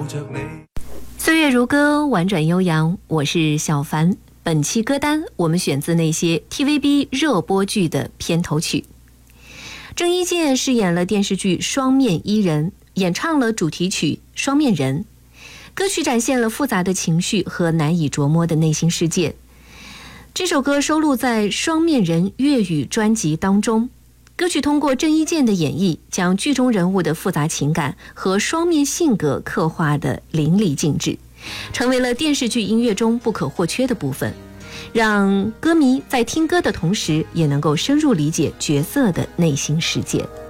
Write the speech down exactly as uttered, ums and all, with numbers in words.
抱着你。 岁月如歌，婉转悠扬，我是小凡。本期歌单我们选自那些 T V B 热播剧的片头曲。郑伊健饰演了电视剧《双面伊人》，演唱了主题曲《双面人》。歌曲展现了复杂的情绪和难以琢磨的内心世界。这首歌收录在《双面人》粤语专辑当中。歌曲通过郑伊健的演绎，将剧中人物的复杂情感和双面性格刻画得淋漓尽致，成为了电视剧音乐中不可或缺的部分，让歌迷在听歌的同时也能够深入理解角色的内心世界。